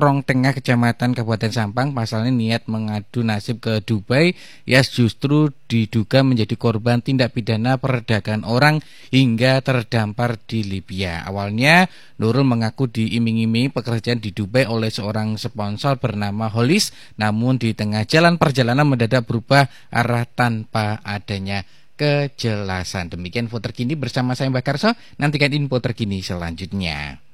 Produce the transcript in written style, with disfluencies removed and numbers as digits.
Krong Tengah, Kecamatan Kabupaten Sampang, pasalnya niat mengadu nasib ke Dubai. Yas justru diduga menjadi korban tindak pidana perdagangan orang hingga terdampar di Libya. Awalnya Nurul mengaku diiming-imingi pekerjaan di Dubai oleh seorang sponsor bernama Holis, namun di tengah jalan perjalanan mendadak berubah arah tanpa adanya kejelasan. Demikian info terkini bersama saya Mbak Karso. Nantikan info terkini selanjutnya.